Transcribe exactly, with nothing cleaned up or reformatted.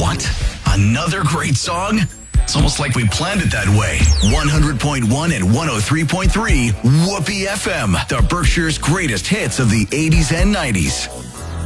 What? Another great song? It's almost like we planned it that way. one hundred point one and one oh three point three Whoopee F M, the Berkshire's greatest hits of the eighties and nineties.